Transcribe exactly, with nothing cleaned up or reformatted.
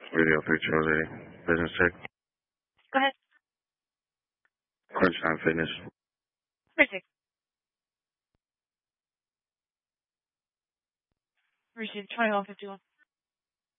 Radio three Charlie, business check. Go ahead. Crunch Time Fitness. Richard. Richard, twenty-one fifty-one.